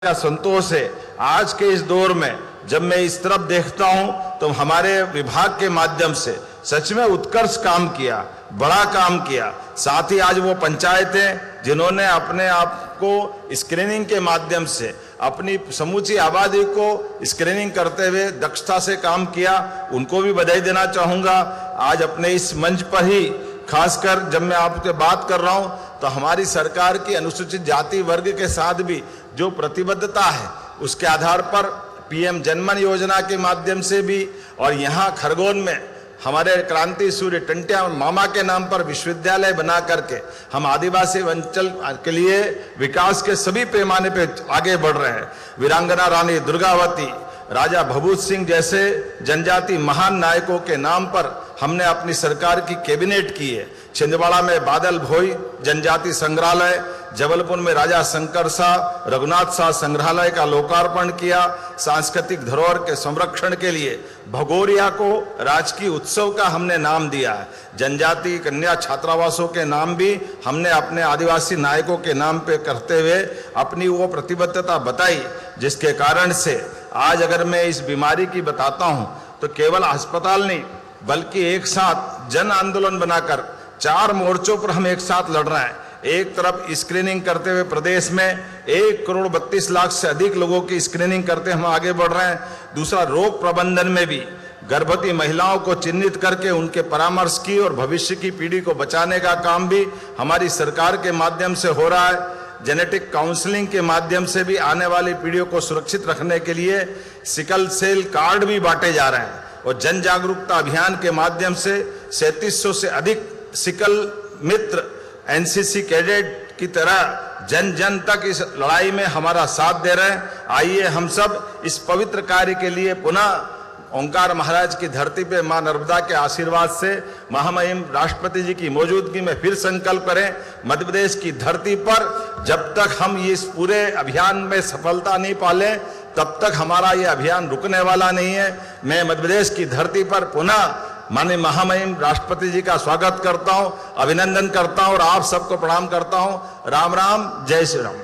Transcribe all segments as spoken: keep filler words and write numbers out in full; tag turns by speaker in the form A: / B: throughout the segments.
A: का संतोष है। आज के इस दौर में जब मैं इस तरफ देखता हूं तो हमारे विभाग के माध्यम से सच में उत्कर्ष काम किया, बड़ा काम किया। साथ ही आज वो पंचायतें जिन्होंने अपने आप को स्क्रीनिंग के माध्यम से अपनी समूची आबादी को स्क्रीनिंग करते हुए दक्षता से काम किया, उनको भी बधाई देना चाहूंगा। आज अपने इस मंच पर ही खासकर जब मैं आपसे बात कर रहा हूं तो हमारी सरकार की अनुसूचित जाति वर्ग के साथ भी जो प्रतिबद्धता है उसके आधार पर पीएम जनमन योजना के माध्यम से भी और यहाँ खरगोन में हमारे क्रांति सूर्य टंटिया मामा के नाम पर विश्वविद्यालय बना करके हम आदिवासी अंचल के लिए विकास के सभी पैमाने पे आगे बढ़ रहे हैं। वीरांगना रानी दुर्गावती, राजा भभूत सिंह जैसे जनजाति महान नायकों के नाम पर हमने अपनी सरकार की कैबिनेट की है। छिंदवाड़ा में बादल भोई जनजाति संग्रहालय, जबलपुर में राजा शंकर शाह रघुनाथ शाह संग्रहालय का लोकार्पण किया। सांस्कृतिक धरोहर के संरक्षण के लिए भगोरिया को राजकीय उत्सव का हमने नाम दिया है। जनजाति कन्या छात्रावासों के नाम भी हमने अपने आदिवासी नायकों के नाम पे करते हुए अपनी वो प्रतिबद्धता बताई, जिसके कारण से आज अगर मैं इस बीमारी की बताता हूं तो केवल अस्पताल नहीं बल्कि एक साथ जन आंदोलन बनाकर चार मोर्चों पर हम एक साथ लड़ रहे हैं। एक तरफ स्क्रीनिंग करते हुए प्रदेश में एक करोड़ बत्तीस लाख से अधिक लोगों की स्क्रीनिंग करते हम आगे बढ़ रहे हैं। दूसरा, रोग प्रबंधन में भी गर्भवती महिलाओं को चिन्हित करके उनके परामर्श की और भविष्य की पीढ़ी को बचाने का काम भी हमारी सरकार के माध्यम से हो रहा है। जेनेटिक काउंसलिंग के माध्यम से भी आने वाली पीढ़ियों को सुरक्षित रखने के लिए सिकल सेल कार्ड भी बांटे जा रहे हैं और जन जागरूकता अभियान के माध्यम से सैंतीस सौ से अधिक सिकल मित्र एनसीसी कैडेट की तरह जन जन तक इस लड़ाई में हमारा साथ दे रहे हैं। आइए हम सब इस पवित्र कार्य के लिए पुनः ओंकार महाराज की धरती पे मां नर्मदा के आशीर्वाद से महामहिम राष्ट्रपति जी की मौजूदगी में फिर संकल्प करें। मध्य प्रदेश की धरती पर जब तक हम इस पूरे अभियान में सफलता नहीं पालें तब तक हमारा ये अभियान रुकने वाला नहीं है। मैं मध्य प्रदेश की धरती पर पुनः माननीय महामहिम राष्ट्रपति जी का स्वागत करता हूं, अभिनंदन करता हूं और आप सबको प्रणाम करता हूं। राम राम, जय श्री राम।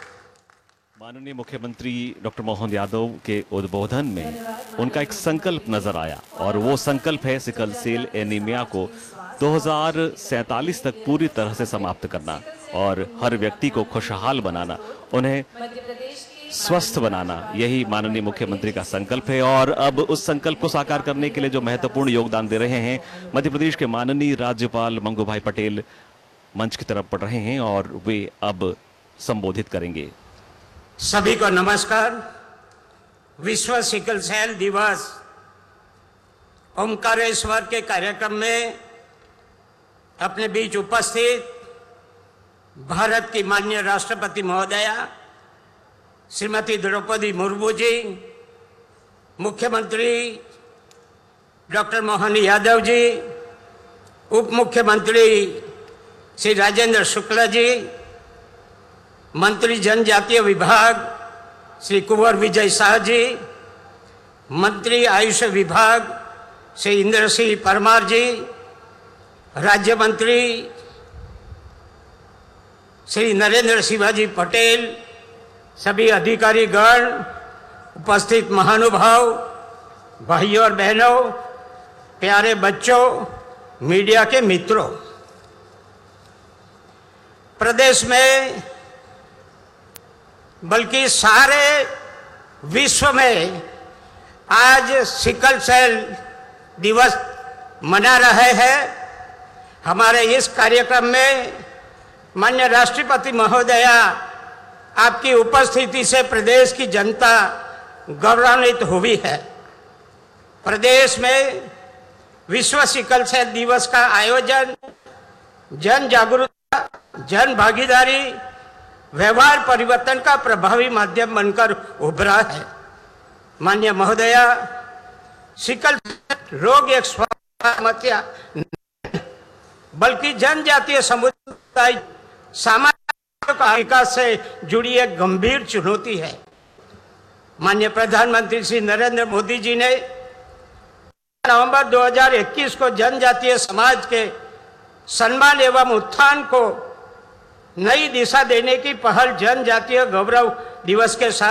B: माननीय मुख्यमंत्री डॉक्टर मोहन यादव के उद्बोधन में उनका एक संकल्प नजर आया और वो संकल्प है सिकल सेल एनीमिया को दो हज़ार सैंतालीस तक पूरी तरह से समाप्त करना और हर व्यक्ति को खुशहाल बनाना, उन्हें स्वस्थ बनाना। यही माननीय मुख्यमंत्री का संकल्प है और अब उस संकल्प को साकार करने के लिए जो महत्वपूर्ण योगदान दे रहे हैं मध्य प्रदेश के माननीय राज्यपाल मंगू भाई पटेल मंच की तरफ बढ़ रहे हैं और वे अब संबोधित करेंगे।
C: सभी को नमस्कार। विश्व सिकल सेल दिवस ओमकारेश्वर के कार्यक्रम में अपने बीच उपस्थित भारत की माननीय राष्ट्रपति महोदया श्रीमती द्रौपदी मुर्मू जी, मुख्यमंत्री डॉक्टर मोहन यादव जी, उप मुख्यमंत्री श्री राजेंद्र शुक्ला जी, मंत्री जनजातीय विभाग श्री कुंवर विजय शाह जी, मंत्री आयुष विभाग श्री इंद्र सिंह परमार जी, राज्य मंत्री श्री नरेंद्र शिवाजी पटेल, सभी अधिकारी गण, उपस्थित महानुभाव, भाइयों और बहनों, प्यारे बच्चों, मीडिया के मित्रों, प्रदेश में बल्कि सारे विश्व में आज सिकल सेल दिवस मना रहे हैं। हमारे इस कार्यक्रम में माननीय राष्ट्रपति महोदया आपकी उपस्थिति से प्रदेश की जनता गौरवान्वित हुई है। प्रदेश में विश्व सिकल सेल दिवस का आयोजन जन जागरूकता, जन भागीदारी, व्यवहार परिवर्तन का प्रभावी माध्यम बनकर उभरा है। माननीय महोदया, सिकल सेल रोग एक समस्या बल्कि जनजातीय समुदाय सामाजिक का विकास से जुड़ी एक गंभीर चुनौती है। माननीय प्रधानमंत्री श्री नरेंद्र मोदी जी ने नवंबर दो हज़ार इक्कीस को जनजातीय समाज के सम्मान एवं उत्थान को नई दिशा देने की पहल जनजातीय गौरव दिवस के साथ